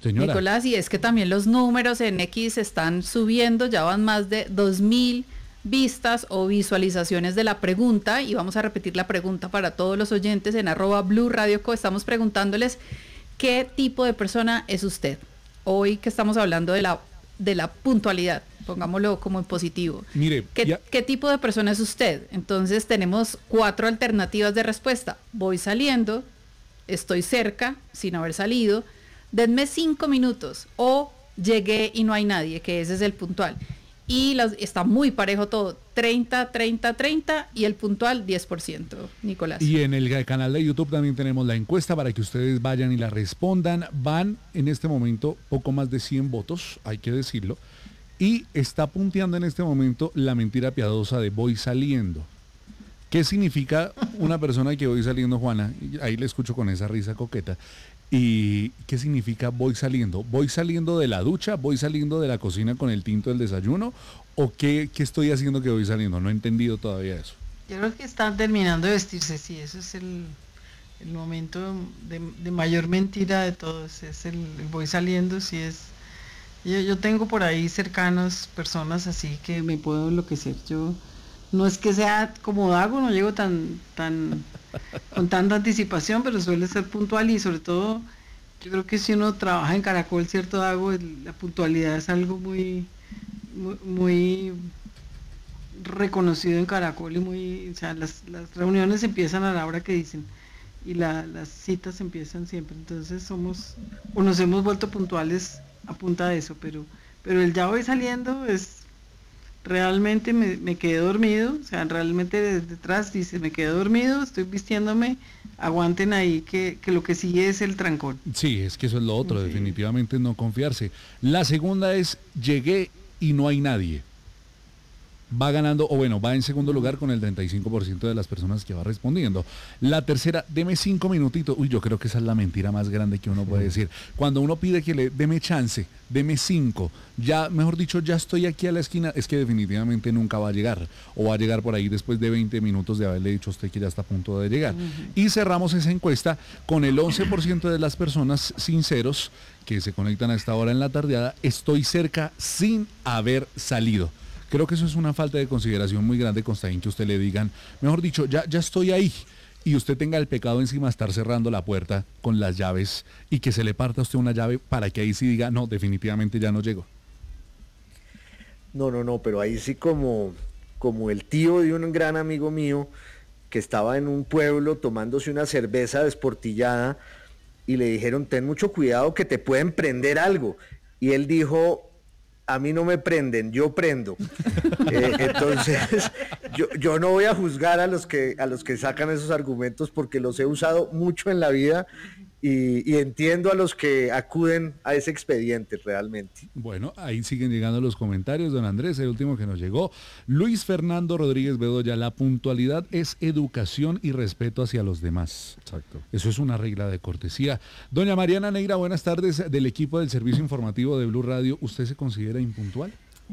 Señora. Nicolás, y es que también los números en X están subiendo, ya van más de 2.000 vistas o visualizaciones de la pregunta, y vamos a repetir la pregunta para todos los oyentes en @BluRadioCo. Estamos preguntándoles qué tipo de persona es usted. Hoy que estamos hablando de la puntualidad, pongámoslo como en positivo. Mire, ¿Qué tipo de persona es usted? Entonces tenemos 4 alternativas de respuesta. Voy saliendo, estoy cerca, sin haber salido, denme 5 minutos, o llegué y no hay nadie, que ese es el puntual. Y está muy parejo todo, 30, 30, 30, y el puntual 10%, Nicolás. Y en el canal de YouTube también tenemos la encuesta para que ustedes vayan y la respondan. Van en este momento poco más de 100 votos, hay que decirlo, y está punteando en este momento la mentira piadosa de voy saliendo. ¿Qué significa una persona que voy saliendo, Juana? Ahí le escucho con esa risa coqueta. ¿Y qué significa voy saliendo? ¿Voy saliendo de la ducha? ¿Voy saliendo de la cocina con el tinto del desayuno? ¿O qué estoy haciendo que voy saliendo? No he entendido todavía eso. Yo creo que están terminando de vestirse, sí, eso es el momento de mayor mentira de todos, es el voy saliendo, sí es. Yo tengo por ahí cercanos personas así que me puedo enloquecer. Yo no es que sea como Dago, no llego tan con tanta anticipación, pero suele ser puntual, y sobre todo yo creo que si uno trabaja en Caracol, cierto Dago, la puntualidad es algo muy reconocido en Caracol, y o sea, las reuniones empiezan a la hora que dicen, y las citas empiezan siempre, entonces nos hemos vuelto puntuales a punta de eso, pero el ya voy saliendo es realmente me quedé dormido, o sea, realmente desde detrás dice me quedé dormido, estoy vistiéndome, aguanten ahí que lo que sigue es el trancón. Sí, es que eso es lo otro, Sí. definitivamente no confiarse. La segunda es llegué y no hay nadie. Va ganando, o bueno, va en segundo lugar con el 35% de las personas que va respondiendo. La tercera, deme 5 minutitos. Uy, yo creo que esa es la mentira más grande que uno puede decir. Cuando uno pide que deme chance, deme 5, ya, mejor dicho, ya estoy aquí a la esquina, es que definitivamente nunca va a llegar. O va a llegar por ahí después de 20 minutos de haberle dicho a usted que ya está a punto de llegar. Y cerramos esa encuesta con el 11% de las personas sinceros que se conectan a esta hora en la tardeada. Estoy cerca sin haber salido. Creo que eso es una falta de consideración muy grande, Constaín, que usted le digan, mejor dicho, ya estoy ahí, y usted tenga el pecado encima de estar cerrando la puerta con las llaves y que se le parta a usted una llave para que ahí sí diga, no, definitivamente ya no llego. No, pero ahí sí como el tío de un gran amigo mío que estaba en un pueblo tomándose una cerveza desportillada y le dijeron, ten mucho cuidado que te pueden prender algo. Y él dijo, a mí no me prenden, yo prendo. Entonces, yo no voy a juzgar a los que sacan esos argumentos porque los he usado mucho en la vida y entiendo a los que acuden a ese expediente realmente. Bueno, ahí siguen llegando los comentarios, don Andrés, el último que nos llegó. Luis Fernando Rodríguez Bedoya, la puntualidad es educación y respeto hacia los demás. Exacto. Eso es una regla de cortesía. Doña Mariana Neira, buenas tardes, del equipo del servicio informativo de Blue Radio. ¿Usted se considera impuntual?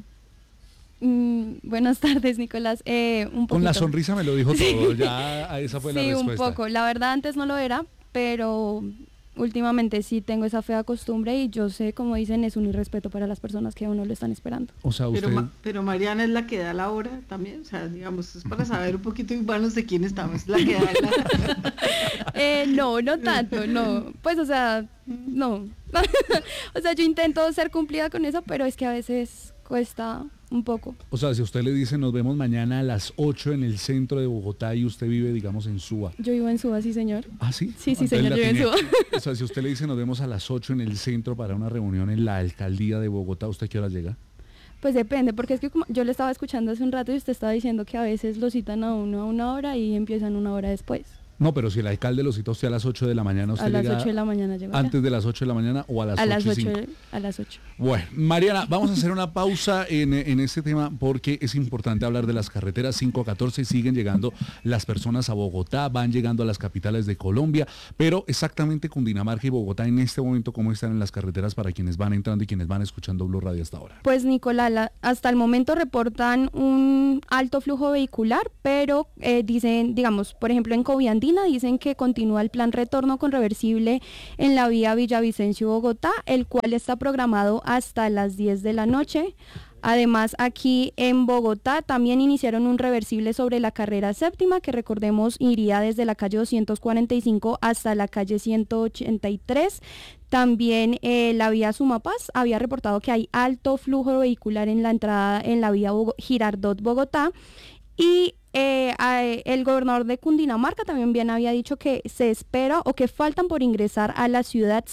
Buenas tardes, Nicolás. Un poquito. Con la sonrisa me lo dijo todo, ya esa fue la respuesta. Sí, un poco. La verdad antes no lo era, pero últimamente sí tengo esa fea costumbre y yo sé, como dicen, es un irrespeto para las personas que a uno lo están esperando. O sea, usted... pero Mariana es la que da la hora también, o sea, digamos, es para saber un poquito igual de quién estamos, la que da la... No tanto, no, pues o sea, no. O sea, yo intento ser cumplida con eso, pero es que a veces cuesta un poco. O sea, si usted le dice nos vemos mañana a las 8 en el centro de Bogotá y usted vive, digamos, en Suba. Yo vivo en Suba, sí, señor. ¿Ah, sí? Sí, señor, yo vivo en Suba. O sea, si usted le dice nos vemos a las 8 en el centro para una reunión en la alcaldía de Bogotá, ¿usted qué hora llega? Pues depende, porque es que como yo le estaba escuchando hace un rato y usted estaba diciendo que a veces lo citan a uno a una hora y empiezan una hora después. No, pero si el alcalde lo cita usted a las 8 de la mañana, ¿usted llega a las 8 de la mañana llegó antes allá. de las 8 de la mañana o a las 8:05? A las 8. Bueno, Mariana, vamos a hacer una pausa en este tema porque es importante hablar de las carreteras. 5:14 siguen llegando las personas a Bogotá, van llegando a las capitales de Colombia, pero exactamente Cundinamarca y Bogotá en este momento, ¿cómo están en las carreteras para quienes van entrando y quienes van escuchando Blue Radio hasta ahora? Pues Nicolás, hasta el momento reportan un alto flujo vehicular, pero dicen, digamos, por ejemplo en Coviandía gasolina. Dicen que continúa el plan retorno con reversible en la vía Villavicencio-Bogotá, el cual está programado hasta las 10 de la noche. Además, aquí en Bogotá también iniciaron un reversible sobre la carrera séptima, que recordemos iría desde la calle 245 hasta la calle 183. También la vía Sumapaz había reportado que hay alto flujo vehicular en la entrada en la vía Girardot-Bogotá. Y el gobernador de Cundinamarca también bien había dicho que se espera o que faltan por ingresar a la ciudad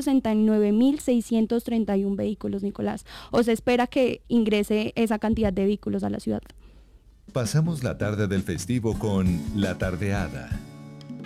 169.631 vehículos, Nicolás. O se espera que ingrese esa cantidad de vehículos a la ciudad. Pasamos la tarde del festivo con La Tardeada.